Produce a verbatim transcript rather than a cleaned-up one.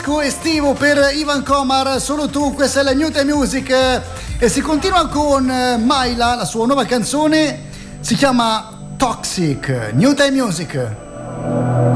disco estivo per Ivan Komar, Solo tu, questa è la New Time Music e si continua con Myla, la sua nuova canzone si chiama Toxic. New Time Music.